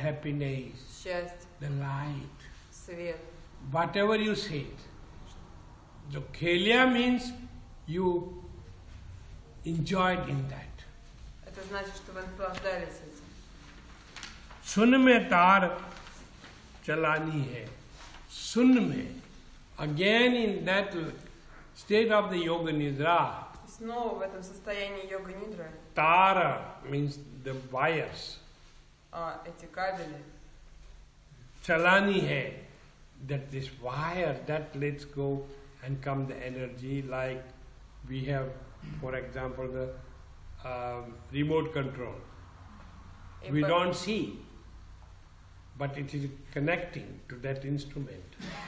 happiness, счастье, the light, свет. whatever you say it. So khelya means you enjoyed in that. Это значит, что вы наслаждались этим. सुन में तार चलानी है, सुन में. Again in that state of the yoga nidra. Снова в этом состоянии йога-нидры Tara means the wires. эти кабели. Chalani hai, that this wire that lets go and come the energy, like we have, for example, the remote control. We don't see, but it is connecting to that instrument.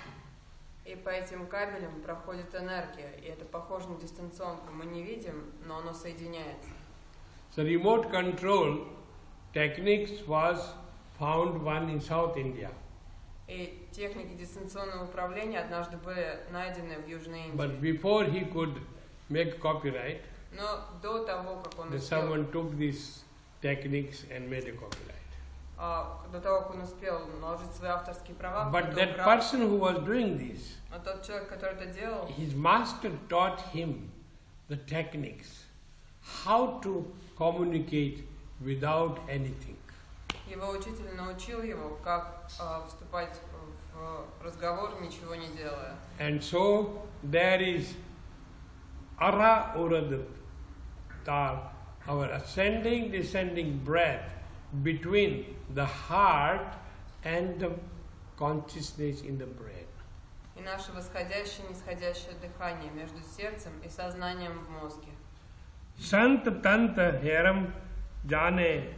И по этим кабелям проходит энергия, и это похоже на дистанционку. Мы не видим, но оно соединяется. So remote control techniques was found one in South India. И техники дистанционного управления однажды были найдены в Южной Индии. But before he could make copyright, Но до того, как он someone took these techniques and made a copyright. до того, как он успел наложить свои авторские права, But that person who was doing this, но тот человек, который это делал, his master taught him the techniques, how to communicate without anything. его учитель научил его, как вступать в разговор, ничего не делая. And so there is ara urad tar, our ascending, descending breath between the heart and the consciousness in the brain. И наше восходящее и нисходящее дыхание между сердцем и сознанием в мозге. Sant tant heram jane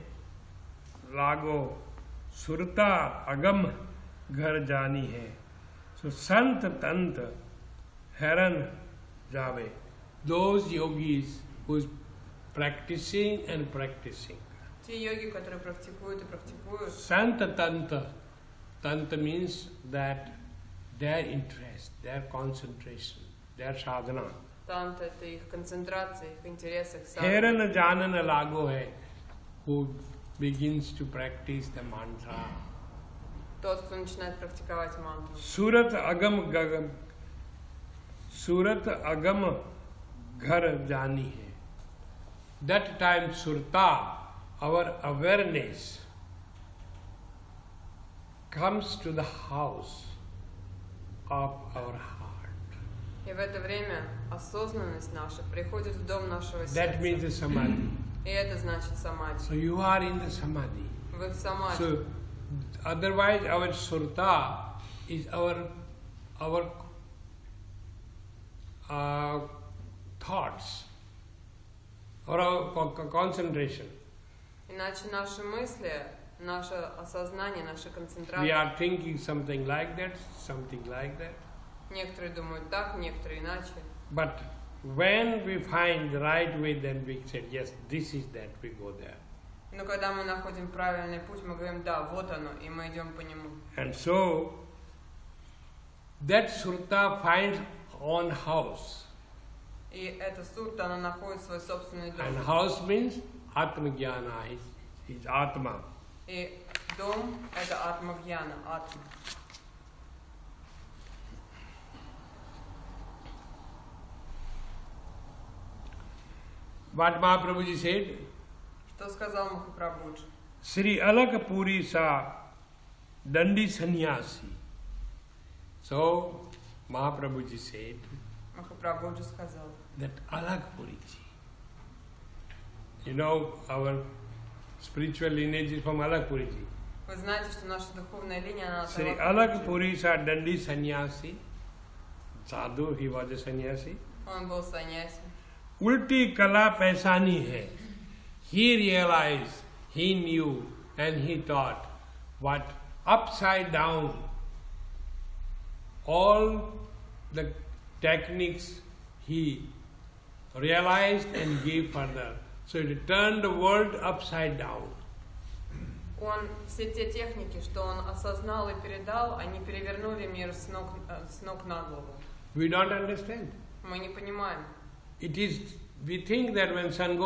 lago surta agam ghar jani hai. So sant tant heran jave. Those yogis who is practicing and practicing. Те йоги, которые практикуют и практикуют. Santa Tanta. Tanta means that their interest, their concentration, their sadhana. Танта — это их концентрация, их интерес, их Heran janana lago hai, who begins to practice the mantra. Тот, кто начинает практиковать мантру. Surat agam ghar jani hai. That time surta, our awareness, comes to the house of our heart. И в это время осознанность наша приходит в дом нашего That means сердца. the samadhi. И это значит самадhi. So you are in the samadhi. Вы в самадhi. So otherwise our surta is our thoughts or our concentration. Иначе наши мысли, наше осознание, наша We концентрация. are thinking something like that, something like that. Некоторые думают так, некоторые иначе. But when we find the right way, then we say, yes, this is that, we go there. Но когда мы находим правильный путь, мы говорим, да, вот оно, и мы идем по нему. And so, that surta finds own house. И эта сурта, она находит свой собственный дом. And house means atma-jnana, is atma. И дом — это атма-гьяна, атма. What Mahaprabhuji said, Что сказал Махапрабхуджи? Sri Alakapuri sa dandi sannyasi. So, Mahaprabhuji said Махапрабхуджи сказал, that Alakapuriji. You know, our spiritual lineage is from Alakapuriji. вы знаете, что наша духовная линия, она от Sri Алакапуджи. Alakapuri sa dandi sannyasi. Sadhu, he was a sannyasi. Он был саньяси. Ulti kala paisani hai. He realized, he knew, and he thought, what upside down, all the techniques he realized and gave further. So it turned the world upside down. Он все те техники, что он осознал и передал, они перевернули мир с ног на голову. We don't understand. Мы не понимаем. It is, we think that when sun goes